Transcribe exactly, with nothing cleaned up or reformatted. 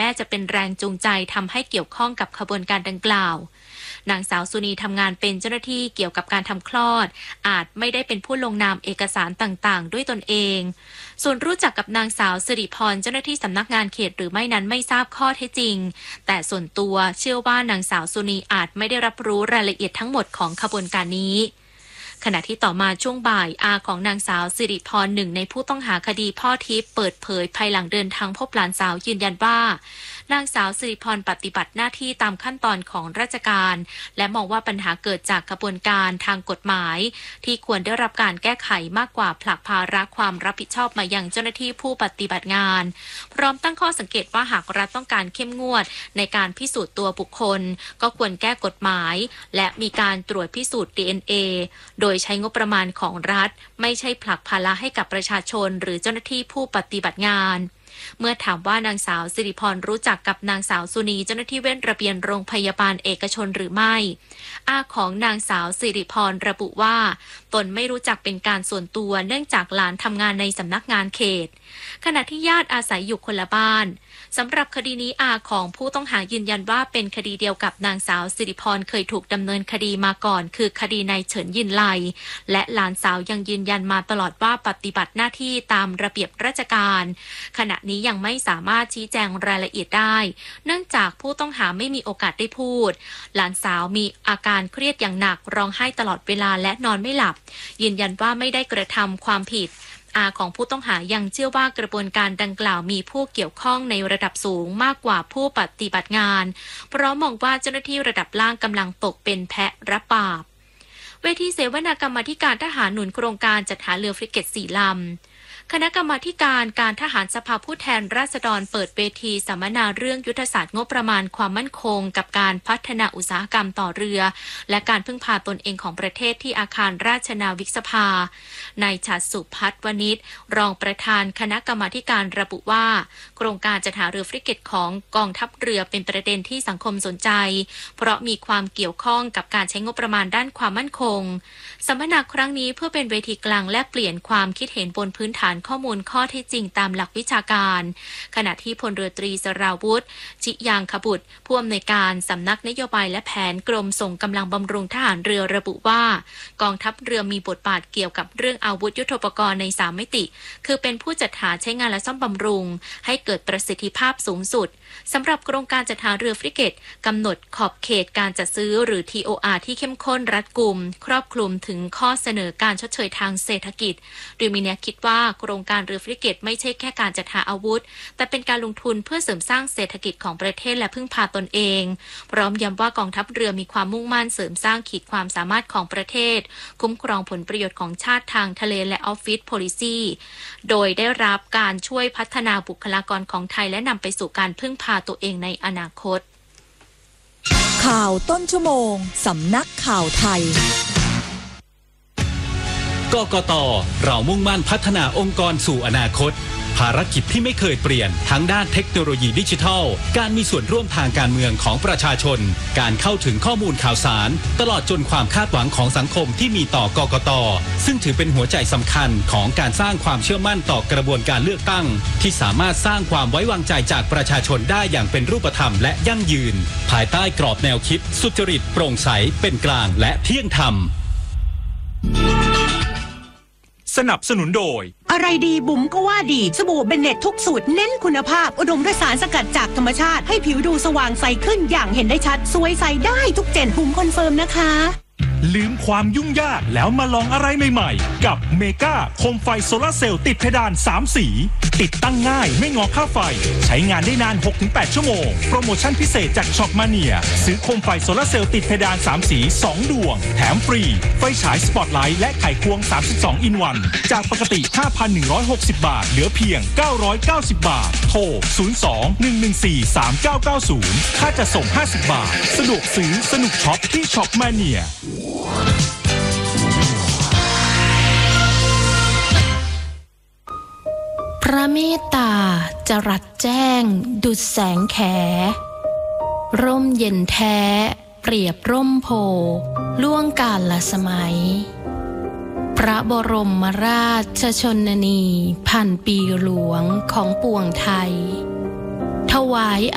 จะเป็นแรงจูงใจทำให้เกี่ยวข้องกับขบวนการดังกล่าวนางสาวสุนีทำงานเป็นเจ้าหน้าที่เกี่ยวกับการทำคลอดอาจไม่ได้เป็นผู้ลงนามเอกสารต่างๆด้วยตนเองส่วนรู้จักกับนางสาวสิริพรเจ้าหน้าที่สำนักงานเขตหรือไม่นั้นไม่ทราบข้อเท็จจริงแต่ส่วนตัวเชื่อว่านางสาวสุนีอาจไม่ได้รับรู้รายละเอียดทั้งหมดของขบวนการนี้ขณะที่ต่อมาช่วงบ่ายอาของนางสาวสิริพรหนึ่งในผู้ต้องหาคดีพ่อทิพย์เปิดเผยภายหลังเดินทางพบหลานสาวยืนยันว่านางสาวสิริพรปฏิบัติหน้าที่ตามขั้นตอนของราชการและมองว่าปัญหาเกิดจากกระบวนการทางกฎหมายที่ควรได้รับการแก้ไขมากกว่าผลักภาระความรับผิดชอบมายังเจ้าหน้าที่ผู้ปฏิบัติงานพร้อมตั้งข้อสังเกตว่าหากรัฐต้องการเข้มงวดในการพิสูจน์ตัวบุคคลก็ควรแก้กฎหมายและมีการตรวจพิสูจน์ ดี เอ็น เอ โดยใช้งบประมาณของรัฐไม่ใช่ผลักภาระให้กับประชาชนหรือเจ้าหน้าที่ผู้ปฏิบัติงานเมื่อถามว่านางสาวสิริพรรู้จักกับนางสาวสุนีเจ้าหน้าที่เวชระเบียนโรงพยาบาลเอกชนหรือไม่อาของนางสาวสิริพรระบุว่าตนไม่รู้จักเป็นการส่วนตัวเนื่องจากหลานทำงานในสำนักงานเขตขณะที่ญาติอาศัยอยู่คนละบ้านสำหรับคดีนี้อาของผู้ต้องหายืนยันว่าเป็นคดีเดียวกับนางสาวสิริพรเคยถูกดำเนินคดีมาก่อนคือคดีนายเฉินยินไลและหลานสาวยังยืนยันมาตลอดว่าปฏิบัติหน้าที่ตามระเบียบราชการขณะนี้ยังไม่สามารถชี้แจงรายละเอียดได้เนื่องจากผู้ต้องหาไม่มีโอกาสได้พูดหลานสาวมีอาการเครียดอย่างหนักร้องไห้ตลอดเวลาและนอนไม่หลับยืนยันว่าไม่ได้กระทำความผิดอาของผู้ต้องหายังเชื่อว่ากระบวนการดังกล่าวมีผู้เกี่ยวข้องในระดับสูงมากกว่าผู้ปฏิบัติงานเพราะมองว่าเจ้าหน้าที่ระดับล่างกำลังตกเป็นแพะรับบาปเวทีเสวนากรรมาธิการทหารหนุนโครงการจัดหาเรือฟริเกตสี่ลำคณะกรรมาการการทหารสภาผู้แทนราษฎรเปิดเวทีสัมมนาเรื่องยุทธศาสตร์งบประมาณความมั่นคงกับการพัฒนาอุตสาหกรรมต่อเรือและการพึ่งพาตนเองของประเทศที่อาคารราชนาวิกสภานายฉัตรสุพัฒน์วณิชรองประธานคณะกรรมาการระบุว่าโครงการจัดหาเรือฟริเกตของกองทัพเรือเป็นประเด็นที่สังคมสนใจเพราะมีความเกี่ยวข้องกับการใช้งบประมาณด้านความมั่นคงสัมมนาครั้งนี้เพื่อเป็นเวทีกลางแลกเปลี่ยนความคิดเห็นบนพื้นฐานข้อมูลข้อเท็จจริงตามหลักวิชาการขณะที่พลเรือตรีสราวุธจิยางคบุตรผู้อำนวยการสำนักนโยบายและแผนกรมส่งกำลังบำรุงทหารเรือระบุว่ากองทัพเรือมีบทบาทเกี่ยวกับเรื่องอาวุธยุทโธปกรณ์ในสามมิติคือเป็นผู้จัดหาใช้งานและซ่อมบำรุงให้เกิดประสิทธิภาพสูงสุดสำหรับโครงการจัดหาเรือฟริเกตกำหนดขอบเขตการจัดซื้อหรือ ที โอ อาร์ ที่เข้มข้นรัดกุมครอบคลุมถึงข้อเสนอการชดเชยทางเศรษฐกิจโดยมีแนวคิดว่าโครงการเรือฟริเกตไม่ใช่แค่การจัดหาอาวุธแต่เป็นการลงทุนเพื่อเสริมสร้างเศรษฐกิจของประเทศและพึ่งพาตนเองพร้อมย้ำว่ากองทัพเรือมีความมุ่งมั่นเสริมสร้างขีดความสามารถของประเทศคุ้มครองผลประโยชน์ของชาติทางทะเลและออฟฟิศโพลิซีโดยได้รับการช่วยพัฒนาบุคลากรของไทยและนำไปสู่การพึ่งพาตัวเองในอนาคตข่าวต้นชั่วโมงสำนักข่าวไทยกกต.เรามุ่งมั่นพัฒนาองค์กรสู่อนาคตภารกิจที่ไม่เคยเปลี่ยนทั้งด้านเทคโนโลยีดิจิทัลการมีส่วนร่วมทางการเมืองของประชาชนการเข้าถึงข้อมูลข่าวสารตลอดจนความคาดหวังของสังคมที่มีต่อกกต.ซึ่งถือเป็นหัวใจสำคัญของการสร้างความเชื่อมั่นต่อกระบวนการเลือกตั้งที่สามารถสร้างความไว้วางใจจากประชาชนได้อย่างเป็นรูปธรรมและยั่งยืนภายใต้กรอบแนวคิดสุจริตโปร่งใสเป็นกลางและเที่ยงธรรมสนับสนุนโดยอะไรดีบุ๋มก็ว่าดีสบู่เบนเน็ตทุกสูตรเน้นคุณภาพอุดมด้วยสารสกัดจากธรรมชาติให้ผิวดูสว่างใสขึ้นอย่างเห็นได้ชัดสวยใสได้ทุกเจนบุ๋มคอนเฟิร์มนะคะลืมความยุ่งยากแล้วมาลองอะไรใหม่ๆกับเมกาโคมไฟโซลาร์เซลล์ติดเพดานสามสีติดตั้งง่ายไม่งอค่าไฟใช้งานได้นาน หกถึงแปด ชั่วโมงโปรโมชั่นพิเศษจากช็อปมาเนียซื้อโคมไฟโซลาร์เซลล์ติดเพดานสามสีสองดวงแถมฟรีไฟฉายสปอตไลท์และไขควงสามสิบสองอินวันจากปกติ ห้าพันหนึ่งร้อยหกสิบ บาทเหลือเพียงเก้าร้อยเก้าสิบ บาทโทรศูนย์ สอง หนึ่ง หนึ่ง สี่ สาม เก้า เก้า ศูนย์ค่าจะส่งห้าสิบบาทสะดวกซื้อสนุกช็อปที่ช็อปมาเนียพระเมตตาจรัสแจ้งดุจแสงแขร่มเย็นแท้เปรียบร่มโพล่วงกาลสมัยพระบรมราชชนนีพันปีหลวงของปวงไทยถวาย